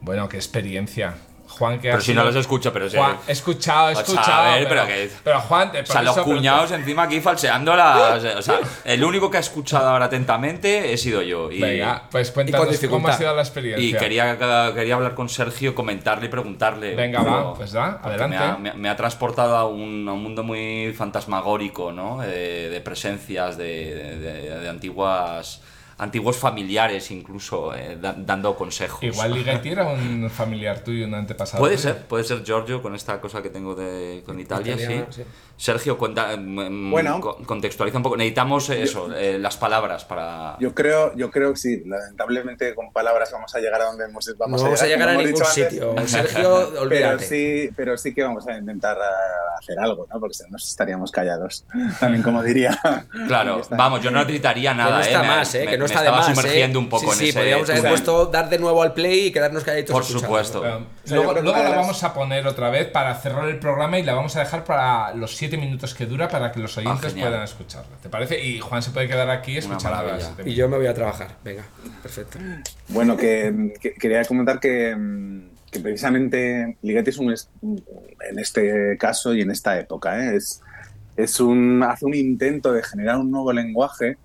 Bueno, qué experiencia. Juan, que Pero si no los escucho, pero sí. Juan, he escuchado. A ver, pero Juan, o sea, los cuñados encima aquí falseando o sea, el único que ha escuchado ahora atentamente he sido yo. Venga, pues cuéntanos cómo ha sido la experiencia. Y quería hablar con Sergio, comentarle y preguntarle. Venga, va, pues da, adelante. Me ha transportado a un mundo muy fantasmagórico, ¿no? De presencias, de antiguos familiares incluso, dando consejos. Igual Ligeti era un familiar tuyo, un antepasado. Puede ser Giorgio, con esta cosa que tengo con Italia, sí. Sergio, contextualiza un poco. Necesitamos las palabras para... Yo creo que sí. Lamentablemente con palabras vamos a llegar a donde vamos a llegar a ningún sitio. Sergio, olvídate. Pero sí que vamos a intentar hacer algo, ¿no? Porque si no nos estaríamos callados. También, como diría. Claro, vamos, yo no necesitaría nada. Que no está más, que no está de más. Sumergiendo un poco en ese... Sí, podríamos haber puesto dar de nuevo al play y quedarnos calladitos. Por supuesto. Luego la vamos a poner otra vez para cerrar el programa y la vamos a dejar para los 7 minutos que dura para que los oyentes puedan escucharla. ¿Te parece? Y Juan se puede quedar aquí escuchando. Y yo me voy a trabajar. Venga, perfecto. Bueno, que quería comentar que precisamente Ligeti en este caso y en esta época, hace un intento de generar un nuevo lenguaje.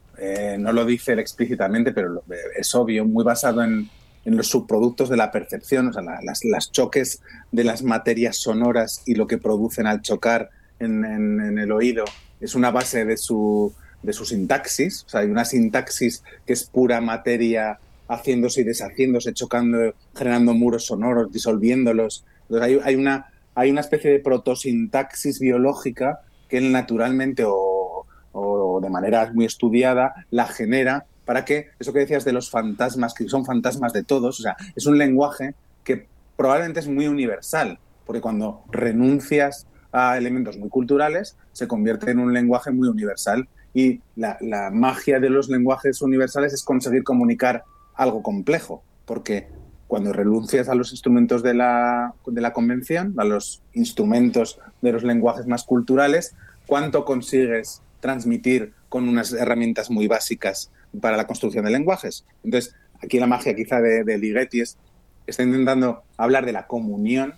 No lo dice él explícitamente, pero es obvio, muy basado en los subproductos de la percepción, o sea, las choques de las materias sonoras y lo que producen al chocar en el oído. Es una base de su sintaxis, o sea, hay una sintaxis que es pura materia haciéndose y deshaciéndose, chocando, generando muros sonoros, disolviéndolos. Entonces hay una especie de protosintaxis biológica que él naturalmente o de manera muy estudiada la genera para que, eso que decías de los fantasmas, que son fantasmas de todos, o sea, es un lenguaje que probablemente es muy universal, porque cuando renuncias a elementos muy culturales, se convierte en un lenguaje muy universal. Y la magia de los lenguajes universales es conseguir comunicar algo complejo, porque cuando renuncias a los instrumentos de la convención, a los instrumentos de los lenguajes más culturales, ¿cuánto consigues transmitir con unas herramientas muy básicas para la construcción de lenguajes? Entonces, aquí la magia quizá de Ligeti está intentando hablar de la comunión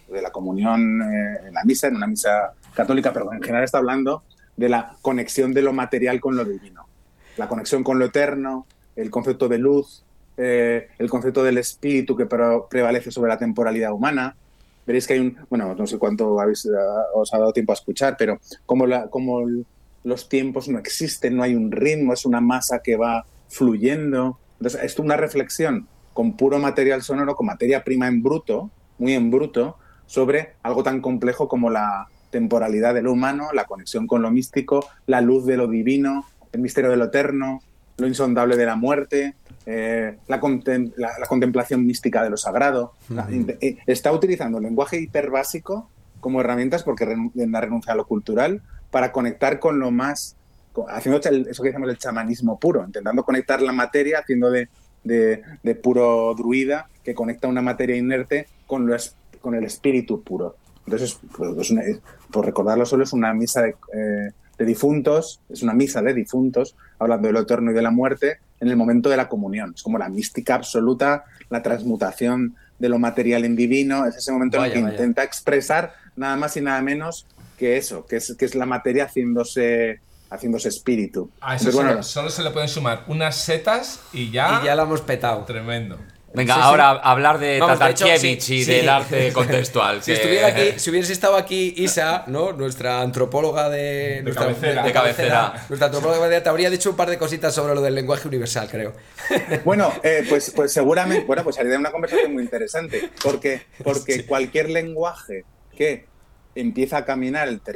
en la misa, en una misa católica, pero en general está hablando de la conexión de lo material con lo divino, la conexión con lo eterno, el concepto de luz, el concepto del espíritu que prevalece sobre la temporalidad humana. Veréis que hay no sé cuánto os ha dado tiempo a escuchar, pero como los tiempos no existen, no hay un ritmo, es una masa que va fluyendo. Entonces, esto es una reflexión con puro material sonoro, con materia prima en bruto, muy en bruto, sobre algo tan complejo como la temporalidad de lo humano, la conexión con lo místico, la luz de lo divino, el misterio de lo eterno, lo insondable de la muerte, la contemplación mística de lo sagrado. Está utilizando el lenguaje hiperbásico como herramientas, porque la renuncia a lo cultural, para conectar con lo más, haciendo eso que decimos el chamanismo puro, intentando conectar la materia, haciendo de puro druida que conecta una materia inerte con el espíritu puro. Entonces, por recordarlo solo, es una misa de difuntos, es una misa de difuntos, hablando de lo eterno y de la muerte, en el momento de la comunión. Es como la mística absoluta, la transmutación de lo material en divino, es ese momento en el que intenta expresar nada más y nada menos que eso, que es la materia haciéndose espíritu. A eso solo se le pueden sumar unas setas y ya lo hemos petado. Tremendo. Venga, ahora hablar de Tatarkiewicz y del arte contextual. Si hubiese estado aquí Isa, ¿no? Nuestra antropóloga de cabecera. Nuestra antropóloga te habría dicho un par de cositas sobre lo del lenguaje universal, creo. Bueno, pues seguramente, pues haría una conversación muy interesante, porque cualquier lenguaje que empieza a caminar el